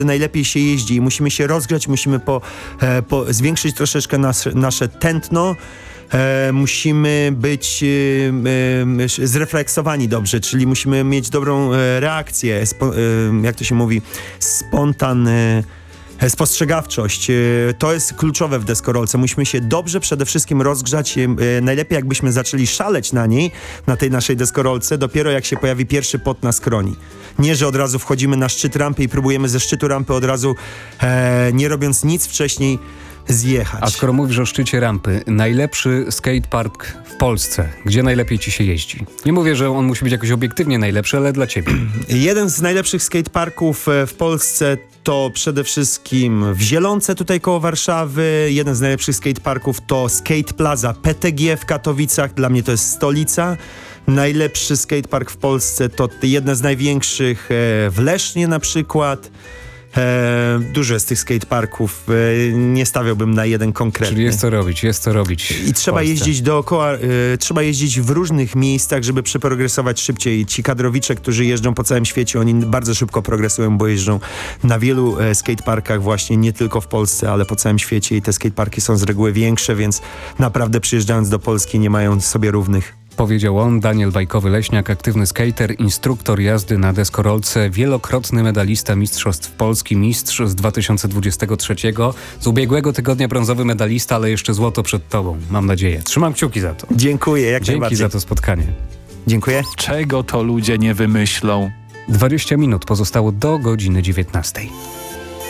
najlepiej się jeździ i musimy się rozgrzać, musimy zwiększyć troszeczkę nasze tętno. Musimy być zrefleksowani dobrze, czyli musimy mieć dobrą reakcję, jak to się mówi, spostrzegawczość. To jest kluczowe w deskorolce. Musimy się dobrze przede wszystkim rozgrzać. Najlepiej jakbyśmy zaczęli szaleć na tej naszej deskorolce, dopiero jak się pojawi pierwszy pot na skroni. Nie, że od razu wchodzimy na szczyt rampy i próbujemy ze szczytu rampy od razu, nie robiąc nic wcześniej, zjechać. A skoro mówisz o szczycie rampy, najlepszy skatepark w Polsce, gdzie najlepiej ci się jeździ? Nie mówię, że on musi być jakoś obiektywnie najlepszy, ale dla ciebie. Jeden z najlepszych skateparków w Polsce to przede wszystkim w Zielonce, tutaj koło Warszawy. Jeden z najlepszych skateparków to Skate Plaza PTG w Katowicach. Dla mnie to jest stolica. Najlepszy skatepark w Polsce to jedne z największych w Lesznie na przykład. Dużo jest tych skateparków, nie stawiałbym na jeden konkretny. Czyli jest to robić. I trzeba jeździć dookoła, trzeba jeździć w różnych miejscach, żeby przeprogresować szybciej. Ci kadrowicze, którzy jeżdżą po całym świecie, oni bardzo szybko progresują, bo jeżdżą na wielu skateparkach właśnie, nie tylko w Polsce, ale po całym świecie i te skateparki są z reguły większe, więc naprawdę przyjeżdżając do Polski nie mają sobie równych. Powiedział on, Daniel Bajkowy-Leśniak, aktywny skater, instruktor jazdy na deskorolce, wielokrotny medalista Mistrzostw Polski, mistrz z 2023, z ubiegłego tygodnia brązowy medalista, ale jeszcze złoto przed tobą, mam nadzieję. Trzymam kciuki za to. Dziękuję, jak najbardziej. Dzięki za to spotkanie. Dziękuję. Czego to ludzie nie wymyślą? 20 minut pozostało do godziny 19.